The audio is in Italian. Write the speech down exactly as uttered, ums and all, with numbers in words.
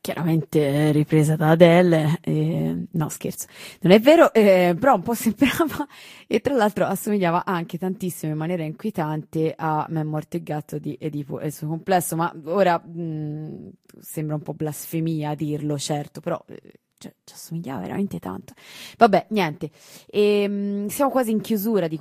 chiaramente ripresa da Adele, e... no scherzo, non è vero, eh, però un po' sembrava, e tra l'altro assomigliava anche tantissimo in maniera inquietante a Me è morto il gatto di Edipo e il suo complesso, ma ora mh, sembra un po' blasfemia dirlo, certo, però eh, cioè, ci assomigliava veramente tanto. Vabbè, niente, e, mh, siamo quasi in chiusura di